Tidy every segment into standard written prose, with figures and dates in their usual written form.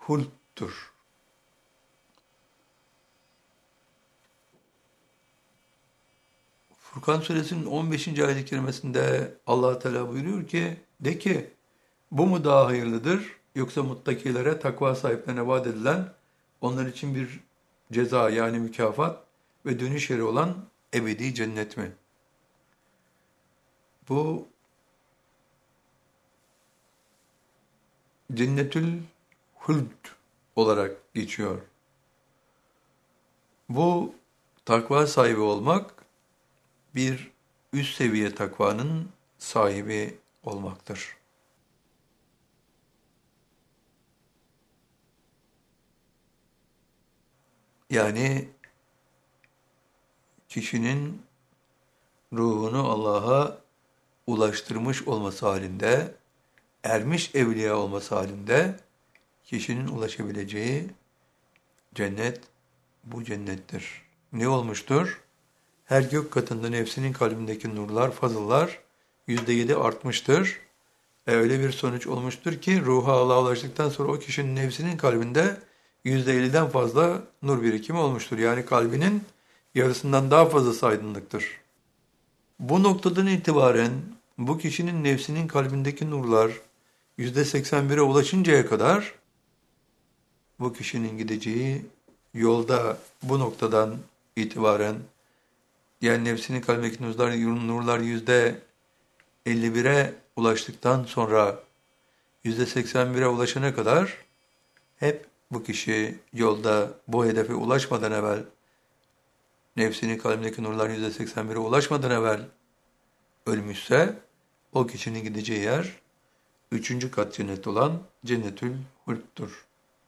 hulttur. Furkan Suresinin 15. ayet-i kerimesinde Allah Teala buyuruyor ki, de ki, bu mu daha hayırlıdır, yoksa muttakilere, takva sahiplerine vaat edilen, onlar için bir ceza yani mükafat ve dönüş yeri olan ebedi cennet mi? Bu cennetül huld olarak geçiyor. Bu takva sahibi olmak, bir üst seviye takvanın sahibi olmaktır. Yani kişinin ruhunu Allah'a ulaştırmış olması halinde, ermiş evliya olması halinde kişinin ulaşabileceği cennet bu cennettir. Ne olmuştur? Her gök katında nefsinin kalbindeki nurlar, fazıllar %7 artmıştır. Öyle bir sonuç olmuştur ki ruha Allah'a ulaştıktan sonra o kişinin nefsinin kalbinde %50'den fazla nur birikimi olmuştur. Yani kalbinin yarısından daha fazlası aydınlıktır. Bu noktadan itibaren bu kişinin nefsinin kalbindeki nurlar %81'e ulaşıncaya kadar bu kişinin gideceği yolda bu noktadan itibaren yani nefsinin kalbindeki nurlar %51'e ulaştıktan sonra %81'e ulaşana kadar hep bu kişi yolda bu hedefe ulaşmadan evvel nefsinin kalbindeki nurlar %81'e ulaşmadan evvel ölmüşse o kişinin gideceği yer 3. kat cennet olan Cennetül Hulk'tur.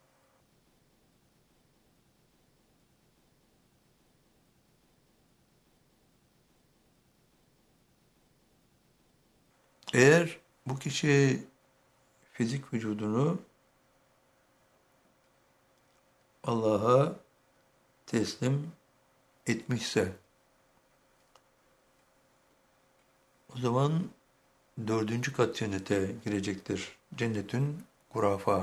Eğer bu kişi fizik vücudunu Allah'a teslim etmişse o zaman 4. kat cennete girecektir. Cennetün Gurafa.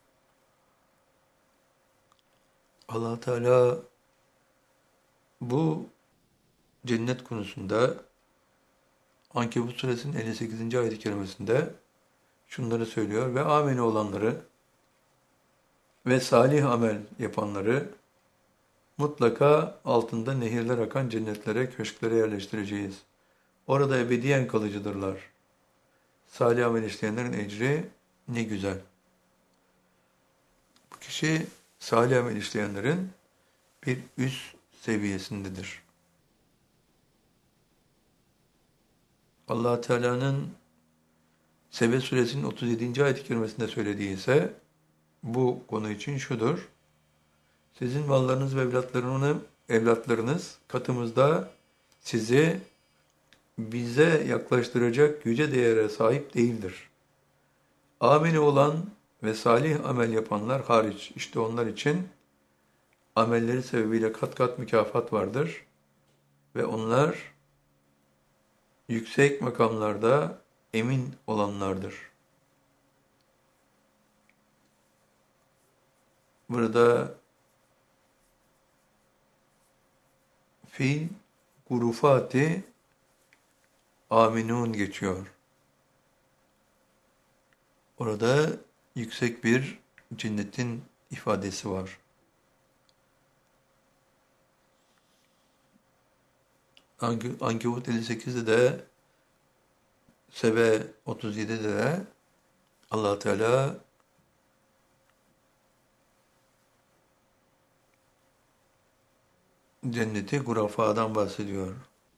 Allah Teala bu cennet konusunda Ankebut suresinin 58. ayet-i kerimesinde şunları söylüyor: ve ameni olanları ve salih amel yapanları mutlaka altında nehirler akan cennetlere, köşklere yerleştireceğiz. Orada ebediyen kalıcıdırlar. Salih amel işleyenlerin ecri ne güzel. Bu kişi salih amel işleyenlerin bir üst seviyesindedir. Allah Teala'nın Sebe suresinin 37. ayet-i kerimesinde söylediği ise bu konu için şudur: sizin mallarınız ve evlatlarınız katımızda sizi bize yaklaştıracak yüce değere sahip değildir. Ameli olan ve salih amel yapanlar hariç, işte onlar için amelleri sebebiyle kat kat mükafat vardır ve onlar yüksek makamlarda emin olanlardır. Burada fil gurufati aminun geçiyor. Orada yüksek bir cennetin ifadesi var. Ankebut 58'de de Sebe 37'de de Allah Teala cenneti gurafadan bahsediyor.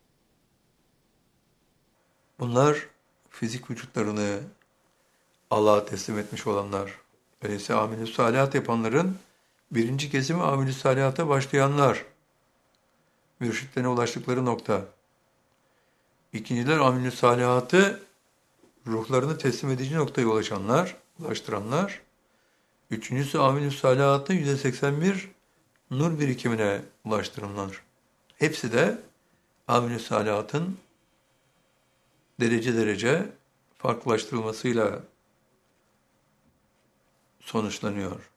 Bunlar fizik vücutlarını Allah'a teslim etmiş olanlar. Öyleyse amel-i salihat yapanların birinci kesimi amel-i salihata başlayanlar. Mürşitlerine ulaştıkları nokta. İkinciler amel-i salihatı ruhlarını teslim edici noktaya ulaştıranlar. Üçüncüsü amel-i salihatı %81 nur birikimine ulaştıranlar. Hepsi de amel-i salihatın derece derece farklılaştırılmasıyla sonuçlanıyor.